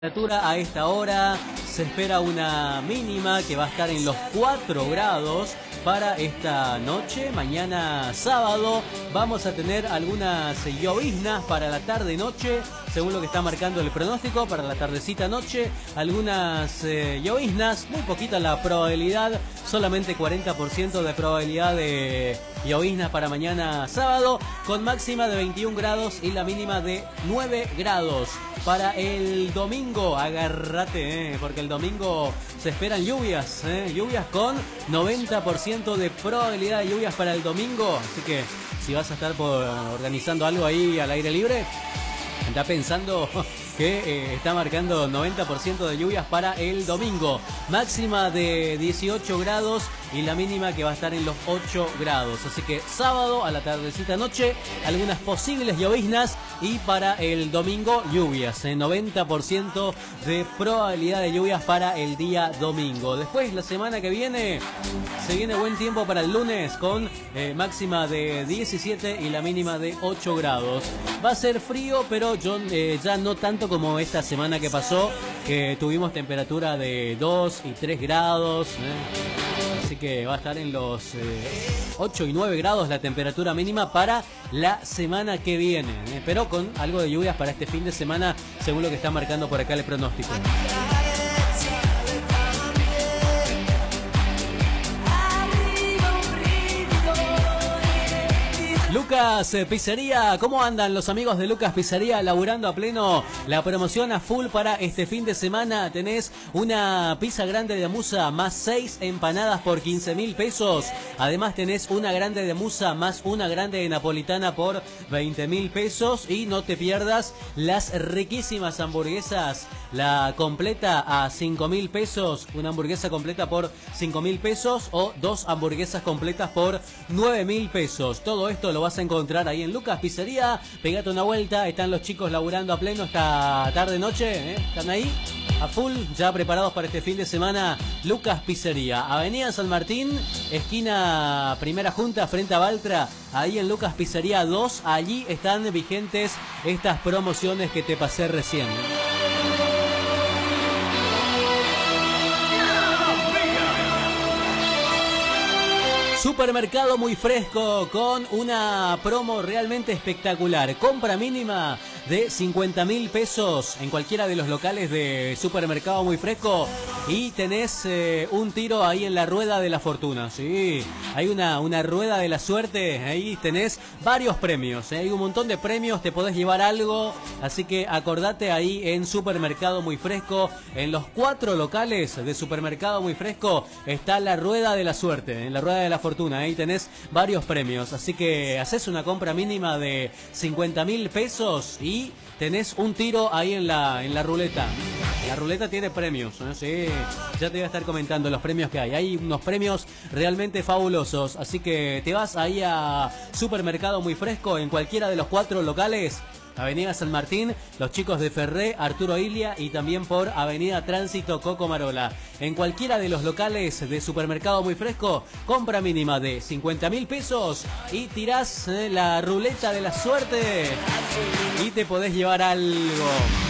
Temperatura a esta hora se espera una mínima que va a estar en los 4 grados para esta noche. Mañana sábado vamos a tener algunas lloviznas para la tarde-noche, según lo que está marcando el pronóstico. Para la tardecita-noche, algunas lloviznas, muy poquita la probabilidad, solamente 40% de probabilidad de lloviznas para mañana sábado, con máxima de 21 grados y la mínima de 9 grados. Para el domingo, agárrate, porque el domingo se esperan lluvias, lluvias con 90% de probabilidad de lluvias para el domingo. Así que si vas a estar organizando algo ahí al aire libre, anda pensando que está marcando 90% de lluvias para el domingo. Máxima de 18 grados y la mínima que va a estar en los 8 grados. Así que sábado a la tardecita noche, algunas posibles lloviznas, y para el domingo lluvias, 90% de probabilidad de lluvias para el día domingo. Después, la semana que viene, se viene buen tiempo para el lunes con máxima de 17 y la mínima de 8 grados. Va a ser frío, pero ya no tanto como esta semana que pasó, que tuvimos temperatura de 2 y 3 grados. Así que va a estar en los 8 y 9 grados la temperatura mínima para la semana que viene. Pero con algo de lluvias para este fin de semana, según lo que está marcando por acá el pronóstico. Lucas Pizzería, ¿cómo andan los amigos de Lucas Pizzería laburando a pleno? La promoción a full para este fin de semana. Tenés una pizza grande de musa más 6 empanadas por 15.000 pesos. Además tenés una grande de musa más una grande de napolitana por 20.000 pesos. Y no te pierdas las riquísimas hamburguesas. La completa a 5.000 pesos, una hamburguesa completa por 5.000 pesos o 2 hamburguesas completas por 9.000 pesos. Todo esto lo vas a encontrar ahí en Lucas Pizzería. Pegate una vuelta, están los chicos laburando a pleno esta tarde-noche, están ahí a full, ya preparados para este fin de semana. Lucas Pizzería, Avenida San Martín, esquina Primera Junta, frente a Baltra, ahí en Lucas Pizzería 2, allí están vigentes estas promociones que te pasé recién. Supermercado Muy Fresco con una promo realmente espectacular. Compra mínima de 50.000 pesos en cualquiera de los locales de Supermercado Muy Fresco y tenés un tiro ahí en la rueda de la fortuna. Sí, hay una rueda de la suerte, ahí tenés varios premios, hay un montón de premios, te podés llevar algo, así que acordate ahí en Supermercado Muy Fresco, en los 4 locales de Supermercado Muy Fresco está la rueda de la suerte, en la rueda de la fortuna. Ahí tenés varios premios, así que haces una compra mínima de 50.000 pesos y tenés un tiro ahí en la ruleta. La ruleta tiene premios, sí, ya te voy a estar comentando los premios que hay. Hay unos premios realmente fabulosos, así que te vas ahí a Supermercado Muy Fresco en cualquiera de los 4 locales. Avenida San Martín, los chicos de Ferré, Arturo Ilia, y también por Avenida Tránsito Coco Marola. En cualquiera de los locales de Supermercado Muy Fresco, compra mínima de 50.000 pesos y tirás la ruleta de la suerte y te podés llevar algo.